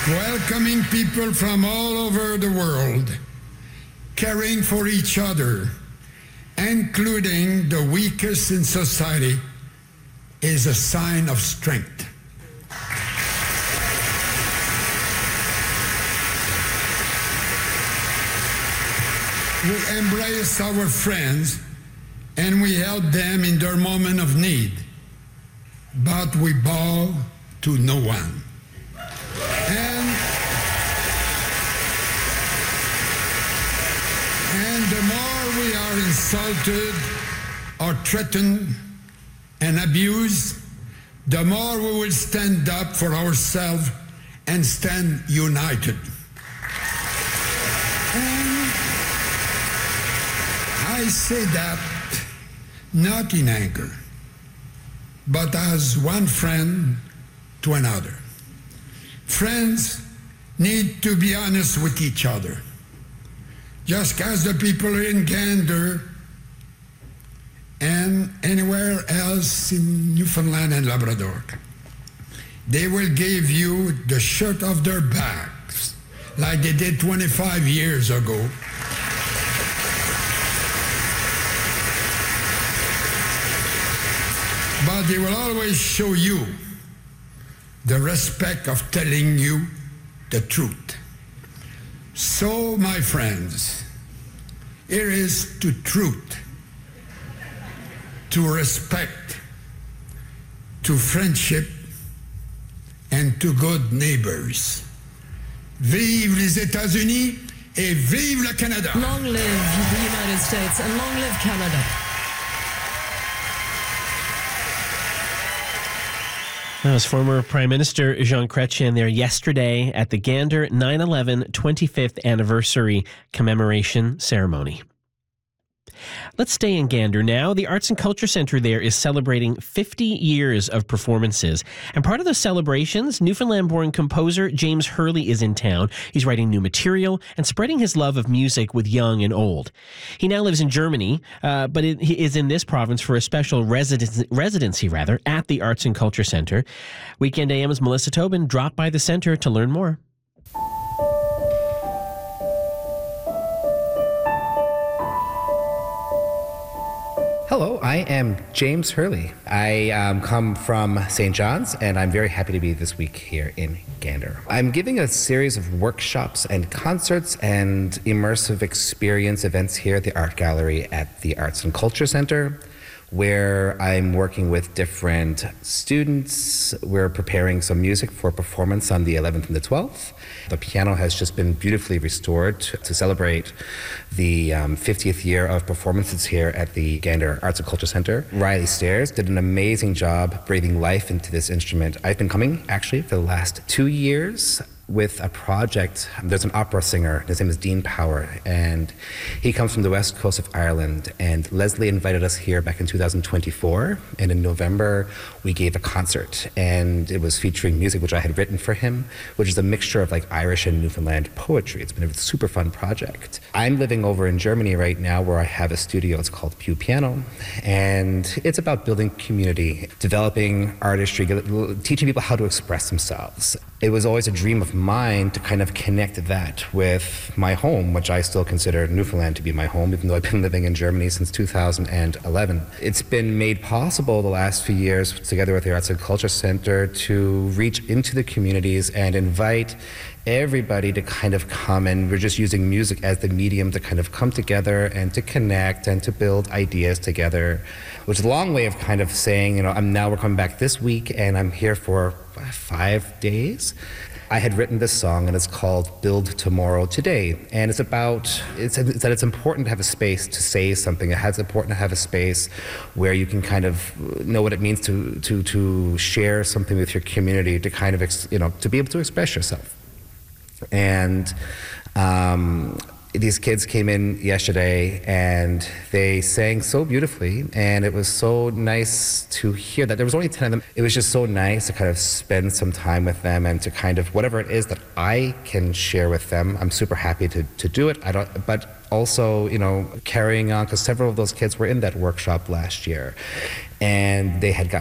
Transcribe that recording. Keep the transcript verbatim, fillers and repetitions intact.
welcoming people from all over the world, caring for each other, including the weakest in society, is a sign of strength. We embrace our friends and we help them in their moment of need, but we bow to no one. And, and the more we are insulted or threatened and abused, the more we will stand up for ourselves and stand united. And I say that not in anger, but as one friend to another. Friends need to be honest with each other. Just as the people in Gander and anywhere else in Newfoundland and Labrador, they will give you the shirt off their backs like they did twenty-five years ago. But they will always show you the respect of telling you the truth. So, my friends, here is to truth, to respect, to friendship, and to good neighbors. Vive les États-Unis et vive le Canada! Long live the United States and long live Canada. That was former Prime Minister Jean Chrétien there yesterday at the Gander nine eleven twenty-fifth anniversary commemoration ceremony. Let's stay in Gander now. The Arts and Culture Centre there is celebrating fifty years of performances. And part of the celebrations, Newfoundland-born composer James Hurley is in town. He's writing new material and spreading his love of music with young and old. He now lives in Germany, uh, but it, he is in this province for a special residence, residency rather, at the Arts and Culture Centre. Weekend A M's Melissa Tobin dropped by the centre to learn more. Hello, I am James Hurley. I um, come from Saint John's, and I'm very happy to be this week here in Gander. I'm giving a series of workshops and concerts and immersive experience events here at the Art Gallery at the Arts and Culture Centre, where I'm working with different students. We're preparing some music for performance on the eleventh and the twelfth. The piano has just been beautifully restored to celebrate the um, fiftieth year of performances here at the Gander Arts and Culture Centre. Riley Stairs did an amazing job breathing life into this instrument. I've been coming actually for the last two years with a project. There's an opera singer, his name is Dean Power, and he comes from the west coast of Ireland, and Leslie invited us here back in two thousand twenty-four, and in November we gave a concert, and it was featuring music which I had written for him, which is a mixture of like Irish and Newfoundland poetry. It's been a super fun project. I'm living over in Germany right now where I have a studio. It's called Pew Piano, and it's about building community, developing artistry, teaching people how to express themselves. It was always a dream of mine to kind of connect that with my home, which I still consider Newfoundland to be my home, even though I've been living in Germany since two thousand eleven. It's been made possible the last few years, together with the Arts and Culture Centre, to reach into the communities and invite everybody to kind of come, and we're just using music as the medium to kind of come together and to connect and to build ideas together, which is a long way of kind of saying, you know, I'm now we're coming back this week and I'm here for five days. I had written this song, and it's called Build Tomorrow Today, and it's about it's, it's that it's important to have a space to say something. It's important to have a space where you can kind of know what it means to to to share something with your community, to kind of ex, you know to be able to express yourself. And um, these kids came in yesterday and they sang so beautifully, and it was so nice to hear that. There was only ten of them. It was just so nice to kind of spend some time with them and to kind of, whatever it is that I can share with them, I'm super happy to, to do it. I don't, but also, you know, carrying on, because several of those kids were in that workshop last year, and they had gotten